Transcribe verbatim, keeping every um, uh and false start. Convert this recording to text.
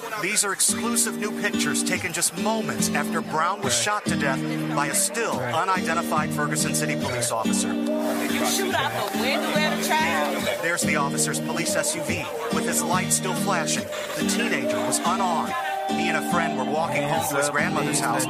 These are exclusive new pictures taken just moments after Brown was shot to death by a still unidentified Ferguson City police officer. You shoot out the window at a child? There's the officer's police S U V with his lights still flashing. The teenager was unarmed. He and a friend were walking home to his grandmother's house